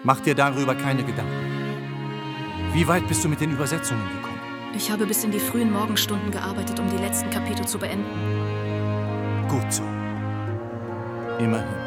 Mach dir darüber keine Gedanken. Wie weit bist du mit den Übersetzungen gekommen? Ich habe bis in die frühen Morgenstunden gearbeitet, um die letzten Kapitel zu beenden. Gut so. Immerhin.